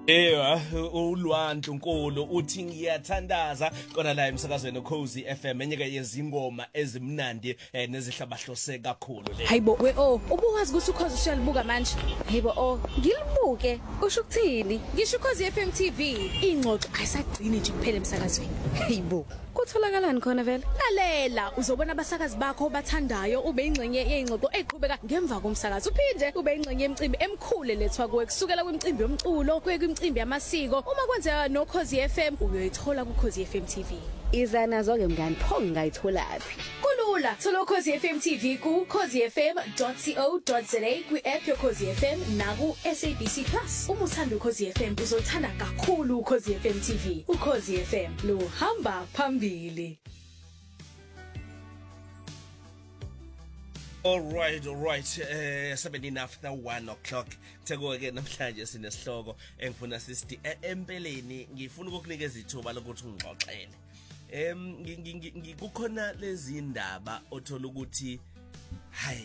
Ulwandle unkulu uthi ngiyathandaza kona la emsakazweni Ukhozi FM enyeke yezingoma ezimnandi nezihlabahlose kakhulu le. Hayibo ubuwazi ukuthi Ukhozi ushalibuka manje. Hayibo ngilibuke usho ukuthini? Ngisho Ukhozi FM TV ingxoxo ayisagcini nje kuphela emsakazweni. Hayibo kutholakalani khona vele? Lalela uzobona abasakazi bakho obathandayo ube ingxenye yezingxoxo eqhubeka ngemva komsakazo uphinde ube ingxenye yemicimbi emkhulu lethwa kuwe kusukela kwimicimbi yomculo kuye kwimicimbi yamasiko uma kwenzeka noKhozi FM uyoyithola kuKhozi FM TV. Iza nazo ke mngani pho ngayitholaphi? Kulula thola uKhozi FM TV ku khozifm.co.za kwi-app yoKhozi FM naku SABC Plus. Uma uthanda uKhozi FM uzothanda kakhulu uKhozi FM TV. uKhozi FM lo hamba phambili. All right 17 after 1 o'clock sekuke namhlanje sinesihloko engifuna sithi empeleni ngifuna ukukunikeza ithuba lokuthi ungixoxele kukhona lezi indaba othola ukuthi hayi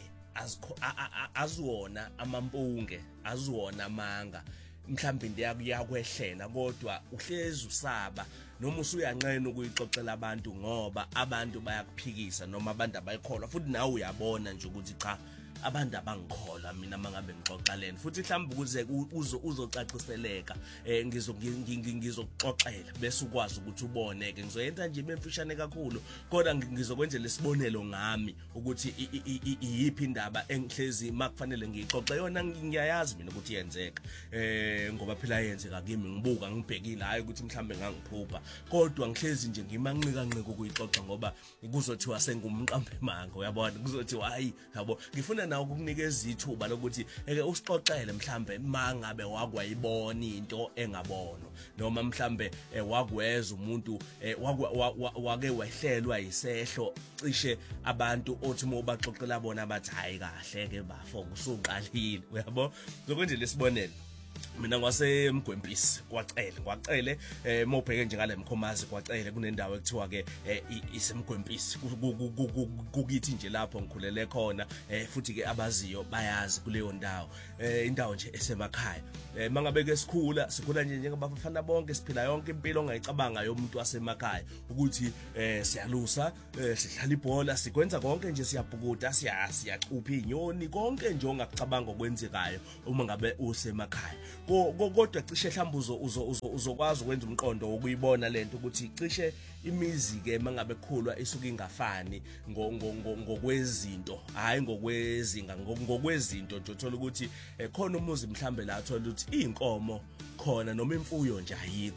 aziwona amampunge aziwona amanga mhlambe ndiyakwehlela kodwa uhlezi usaba noma usuyanqena ukuyixoxela abantu ngoba abantu bayakuphikisa noma abantu abayikholwa futhi nawe uyabona nje ukuthi cha abantu abangikholwa mina mangabe ngixoxaleni futhi mhlawumbe ukuze uzocaciseleka ngizokuxoxela bese ukwazi ukuthi uboneke ngizoyenza nje bemfishane kakhulu kodwa ngizokwenzela isibonelo ngami ukuthi iyiphi indaba engihlezi makufanele ngixoxe yona ngiyayazi mina ukuthi yenzeka ngoba phela yenzeka kimi ngibuka ngibhekile hayi ukuthi mhlambe ngangiphupha kodwa ngihlezi nje ngimanqika ukuyixoxa ngoba kuzothiwa sengumqambe manga uyabona kuzothiwa hayi yabo ngifuna nawe ukukunikeza ithuba lokuthi usixoxele mhlambe mangabe wakwayibona into engabonwa noma mhlambe wakweza umuntu wake wehlelwa isehlo cishe abantu othi uma ubaxoxela bona bathi hayi kahle ke bafo kusuqalile uyabo ngokwenze lesibonelo mina ngwasemgwempisi kwacele mawubheke nje ngale mkhomazi kwacele kunendawo ekuthiwa ke isemgwempisi kukithi nje lapho ngikhulele khona futhi ke abaziyo bayazi kuleyo ndawo indawo nje esemakhaya mangabe ke sikhula nje njengabafana bonke siphila yonke impilo ongayicabanga yomuntu wasemakhaya ukuthi siyalusa sidlala ibhola sikwenza konke nje siyabhukuda siyachupha inyoni konke nje ongakucabanga okwenzekayo uma ngabe usemakhaya kodwa cishe mhlawumbe uzokwazi ukwenza umqondo wokuyibona lento ukuthi cishe imizi ke mangabe kukhulwa isuka ingafani ngokwezinto hayi ngokwezinga ngokwezinto nje uthola ukuthi khona umuzi mhlambe la athola ukuthi inkomo khona noma imfuyo nje ayikho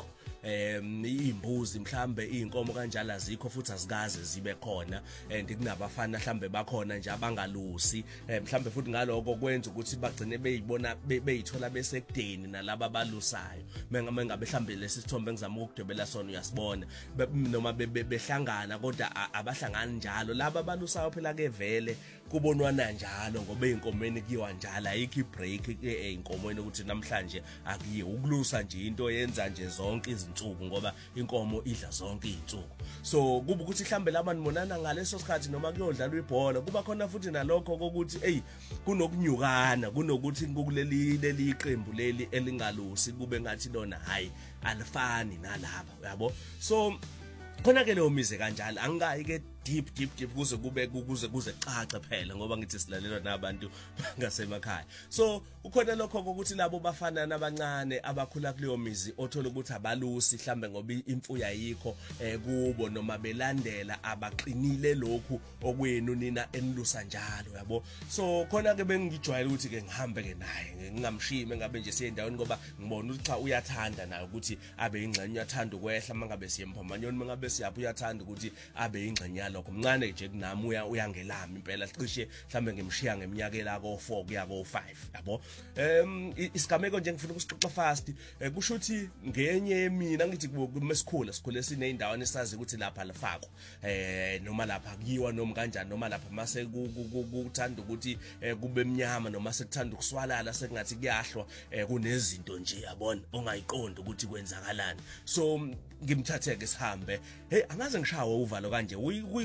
imbuzi mhlambe inkomo kanjalo azikho futhi azikaze zibe khona kunabafana mhlambe bakhona nje abangalusi mhlambe futhi ngaloko kwenza ukuthi bagcine beyibona beyithola besekudeni nalabo abalusayo mengabe mhlambe lesithombe engizama ukudwebela sona uyasibona noma behlangana kodwa abahlangani njalo laba abalusayo phela ke vele kubonwana njalo ngoba einkomeni kuyiwa njalo ayikho ibreak einkomeni ukuthi namhlanje akuye ukulusa nje into yenza nje zonke izinsuku ngoba inkomo idla zonke izinsuku so kuba ukuthi mhlambe labantu monana ngaleso sikhathi noma kuyodlalwa ibhola kuba khona futhi nalokho kokuthi kunokunyukana kunokuthi kuleli iqembu leli elingalusi kube ngathi lona hayi alifani nalabo yabo so khona ke leyo mize kanjalo angikayi ke deep kuze caca phela ngoba ngithi silalelwa nabantu ngasemakhaya so ukhona lokho ukuthi labo bafana nabancane abakhula kuleyo mizi othola ukuthi abalusi mhlambe ngoba imfuyo ayikho kubo noma belandela abaqinile lokhu okwenu nina enilusa njalo yabo so khona ke bengijwayele ukuthi ke ngihambe ke naye ngingamshime ngabe nje siye endaweni ngoba ngibona ukuthi cha uyathanda naye ukuthi abe ingxenye uyathanda ukwehla mangabe siyemphomanyoni mangabe siyapha uyathanda ukuthi abe ingxenye lokho mncane nje kunami uyangelami impela cishe mhlambe ngimshiya ngeminyaka la ko4 kuya ko5 yabo isigameko nje ngifuna ukusixoxa fast kusho ukuthi ngenye mina ngithi kumesikhule sineyindawo esazi ukuthi lapha lifakwa noma lapha kuyiwa noma kanjani noma lapha mase kuthanda ukuthi kube emnyama noma sekuthanda ukuswalala sekungathi kuyahlwa kunezinto nje yabona ongayiqondi ukuthi kwenzakalani so ngimthathe ke sihambe hey angaze ngishawe uvalo kanje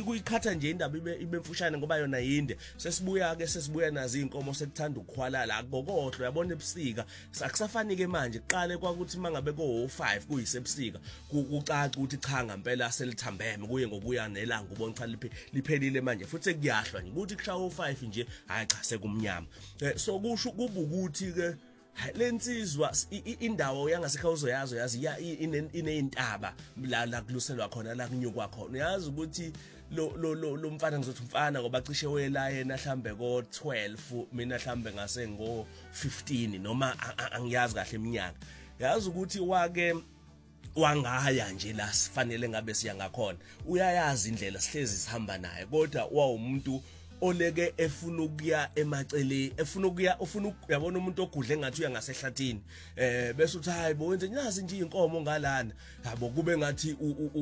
kuyikhatha nje indaba ibe mfushane ngoba yona yinde sesibuya nazo inkomo sekuthanda ukukhwalala agogodlo yabona ebusika akusafani ke manje iqale kwakuthi mangabe ko 5 kuyisebusika kucaca ukuthi cha ngempela selithambeme kuye ngokuya nelanga ubona cha liphelile manje futhi kuyahlwa nje ukuthi kushawa 5 nje hayi cha sekumnyama so kusho kuba ukuthi ke lensizwa indawo yangasekhaya uzoyazi ineyintaba la kuluselwa khona la kunyukwa khona uyazi ukuthi lo mfana ngizothi umfana ngoba cishe wela yena mhlambe ko 12 mina mhlambe ngase ngo 15 noma angiyazi kahle iminyaka yazi ukuthi wake wangaya nje la sifanele ngabe siya ngakhona uyayazi indlela sihlezi sihamba naye kodwa wawumuntu oleke efuna ukuya emacele ufuna uyabona umuntu ogudle ngathi uya ngasehlathini bese uthi hayibo wenze nazi nje inkomo ngalana yabo kube ngathi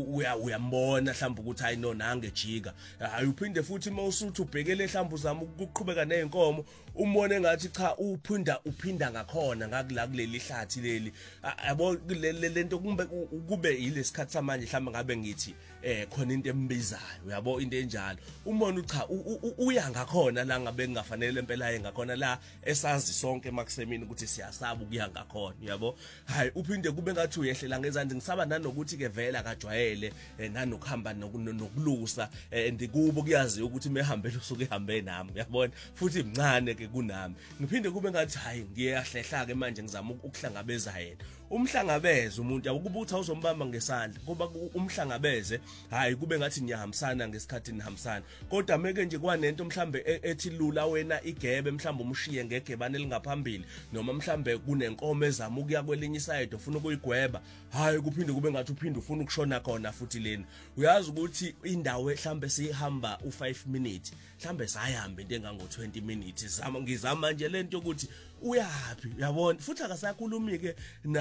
uyambona mhlawumbe ukuthi hayi no nange jika hayi uphinde futhi mawusuthi ubhekele mhlawumbe uzama ukuqhubeka nezinkomo umbone ngathi cha uphinda ngakhona ngakula kuleli hlathi leli yabo lento kube yilesikhathi samanje mhlawumbe ngabe ngithi khona into embizayo uyabo into enjalo umbone cha uya ngakhona la ngabe kungafanele impela yengakhona la esazi sonke makusemini ukuthi siyasaba ukuya ngakhona yabo hayi uphinde kube ngathi uyehlela ngezandla ngisaba nanokuthi ke vela kajwayele nanokuhamba nokulusa ndikubo kuyazi ukuthi mehambele usuke ehambe nami uyabona futhi mncane ke kunami ngiphinde kube ngathi hayi ngiyahlehla ke manje ngizama ukuhlangabeza yena umhlangabeze umuntu yakubuthi awuzombamba ngesandla kuba umhlangabeze hayi kube ngathi niyahambisana ngesikhathi nihambisana kodwa meke nje kwanento mhlambe ethi lula wena igebe mhlambe umshiye ngegebane lingaphambili noma mhlambe kunenkomo ezama ukuya kwelinye iside ufuna ukuyigweba hayi kuphinde kube ngathi uphinde ufuna ukushona khona futhi lena uyazi ukuthi indawo mhlambe sihamba u5 minutes mhlambe sayihamba into engango 20 minutes ngizama nje lento ukuthi uyapi uyabona futhi akasakhulumi ke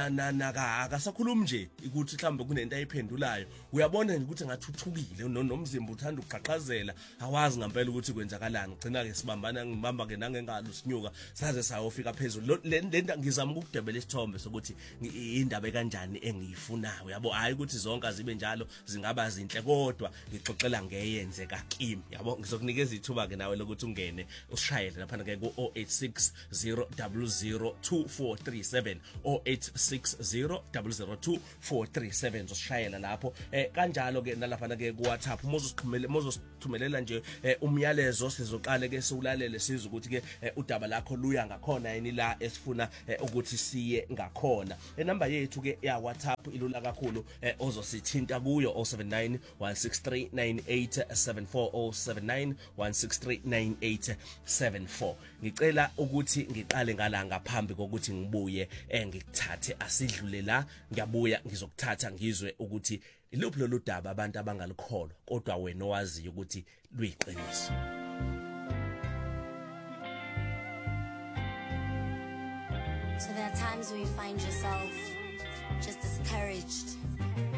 akasakhulumi nje ukuthi mhlambe kunento ayiphendulayo uyabona nje ukuthi ngathuthukile nomzimba uthanda ukuqhaqhazela awazi ngempela ukuthi kwenzakalani gcina ke sibambana ngibamba ke nangengalo sinyuka saze sayofika phezulu lento ngizama ukudebela isithombe sokuthi indaba kanjani engiyifunayo uyabo hayi ukuthi zonke azibe njalo zingaba zinhle kodwa ngixoxela ngeyenzeka kimi yabo ngizokunikeza ithuba ke nawe lokuthi ungene usishayele lapha ke ku 0860002437 0860002437 uzosishayela lapho kanjalo ke nalapha ke ku WhatsApp mozosithumelela nje umyalezo sizoqale ke siwulalele siza ukuthi ke udaba lakho luya ngakhona yini la esifuna ukuthi siye ngakhona inamba yethu ke ya WhatsApp ilula kakhulu ozosithinta kuyo 079 1639874 ngicela ukuthi ngiqale ngala ngaphambi kokuthi ngibuye ngikuthathe asidlule la ngiyabuya ngizokuthatha ngizwe ukuthi iluphi lolu daba abantu abangalikholwa kodwa wena owaziyo ukuthi luyiqiniso. So there are times where you find yourself just discouraged,